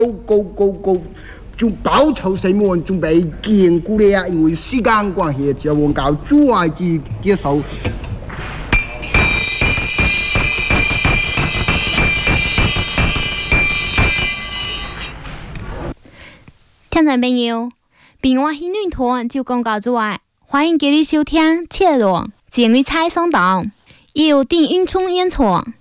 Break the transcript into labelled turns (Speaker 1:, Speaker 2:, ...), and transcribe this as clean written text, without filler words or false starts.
Speaker 1: go，就报仇新闻准备坚固了，因为时间关系，就往到主外之结束。
Speaker 2: 听众朋友，平安喜女团就广告之外，欢迎继续收听《铁路监狱菜上档》，由丁允聪演唱。